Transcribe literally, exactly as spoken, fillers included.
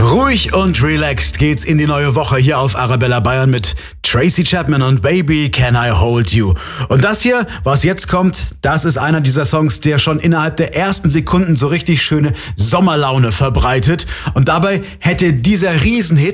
Ruhig und relaxed geht's in die neue Woche hier auf Arabella Bayern mit Tracy Chapman und Baby Can I Hold You. Und das hier, was jetzt kommt, das ist einer dieser Songs, der schon innerhalb der ersten Sekunden so richtig schöne Sommerlaune verbreitet. Und dabei hätte dieser Riesenhit